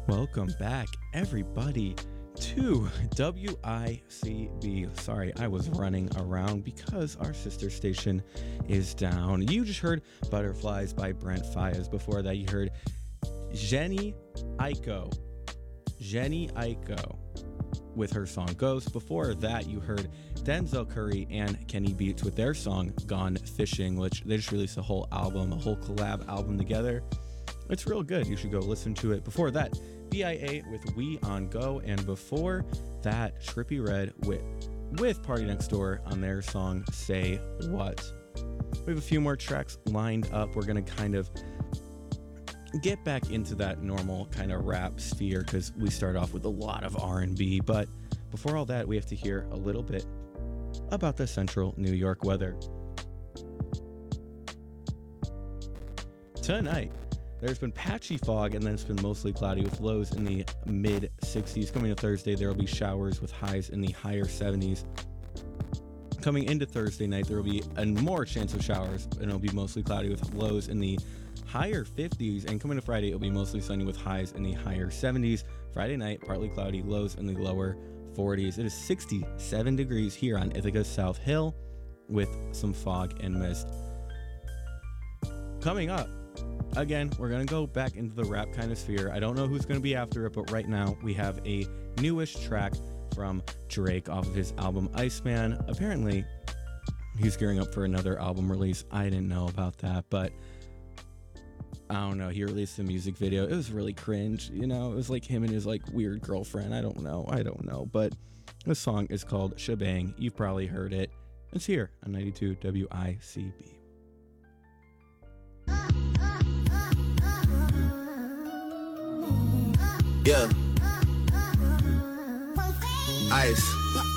Welcome back, everybody, to WICB. Sorry, I was running around because our sister station is down. You just heard Butterflies by Brent Faiyaz. Before that, you heard Jhené Aiko with her song Ghost. Before that, you heard Denzel Curry and Kenny Beats with their song Gone Fishing, which they just released a whole collab album together. It's real good. You should go listen to it. Before that, BIA with We On Go, and before that, Trippie Redd with Party Next Door on their song Say What. We have a few more tracks lined up. We're going to kind of get back into that normal kind of rap sphere because we start off with a lot of R&B, but before all that, we have to hear a little bit about the central New York weather. Tonight, there's been patchy fog, and then it's been mostly cloudy with lows in the mid 60s. Coming to Thursday, there will be showers with highs in the higher 70s. Coming into Thursday night, there will be a more chance of showers, and it'll be mostly cloudy with lows in the higher 50s. And coming to Friday, it'll be mostly sunny with highs in the higher 70s. Friday night, partly cloudy, lows in the lower 40s. It is 67 degrees here on Ithaca's South Hill with some fog and mist. Coming up, again, we're going to go back into the rap kind of sphere. I don't know who's going to be after it, but right now we have a newish track from Drake off of his album Iceman. Apparently, he's gearing up for another album release. I didn't know about that, but I don't know. He released a music video. It was really cringe. You know, it was like him and his like weird girlfriend. I don't know. But the song is called Shebang. You've probably heard it. It's here on 92 WICB. Yeah. Ice.